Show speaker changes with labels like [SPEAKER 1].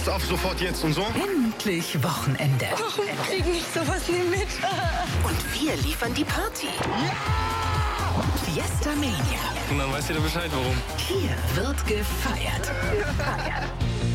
[SPEAKER 1] Best auf sofort jetzt und so.
[SPEAKER 2] Endlich Wochenende.
[SPEAKER 3] Warum kriegen ich sowas nie mit?
[SPEAKER 2] Und wir liefern die Party. Fiesta Mania.
[SPEAKER 4] Und dann weiß jeder Bescheid, warum.
[SPEAKER 2] Hier wird gefeiert.